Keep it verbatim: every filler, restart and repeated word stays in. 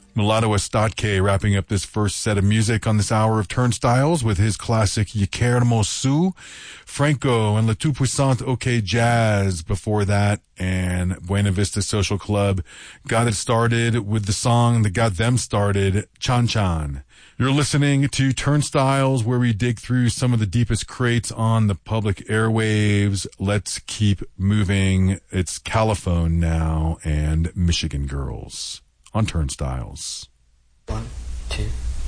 Mulatto Estatke wrapping up this first set of music on this hour of Turnstiles with his classic Ye Queremos Su, Franco and Le Tout Puissant OK Jazz before that, and Buena Vista Social Club got it started with the song that got them started, Chan Chan. You're listening to Turnstiles, where we dig through some of the deepest crates on the public airwaves. Let's keep moving. It's Caliphone now and Michigan Girls on Turnstiles. One, two.